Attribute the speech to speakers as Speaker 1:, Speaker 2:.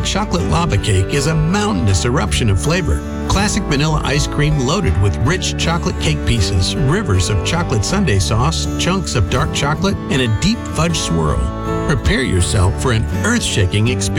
Speaker 1: Caramel chocolate lava cake is a mountainous eruption of flavor. Classic vanilla ice cream loaded with rich chocolate cake pieces, rivers of chocolate sundae sauce, chunks of dark chocolate, and a deep fudge swirl. Prepare yourself for an earth-shaking experience.